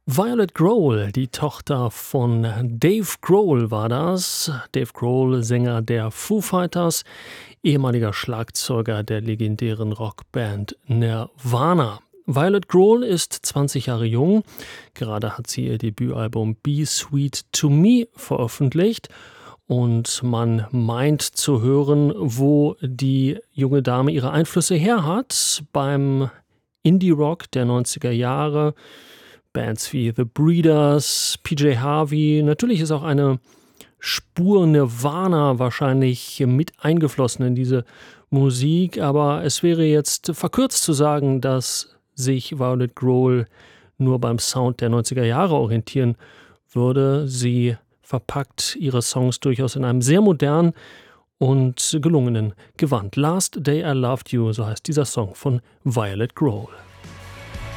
Violet Grohl, die Tochter von Dave Grohl war das. Dave Grohl, Sänger der Foo Fighters, ehemaliger Schlagzeuger der legendären Rockband Nirvana. Violet Grohl ist 20 Jahre jung. Gerade hat sie ihr Debütalbum Be Sweet to Me veröffentlicht. Und man meint zu hören, wo die junge Dame ihre Einflüsse her hat. Beim Indie-Rock der 90er Jahre. Bands wie The Breeders, PJ Harvey. Natürlich ist auch eine Spur Nirvana wahrscheinlich mit eingeflossen in diese Musik. Aber es wäre jetzt verkürzt zu sagen, dass sich Violet Grohl nur beim Sound der 90er Jahre orientieren würde. Sie verpackt ihre Songs durchaus in einem sehr modernen und gelungenen Gewand. Last Day I Loved You, so heißt dieser Song von Violet Grohl.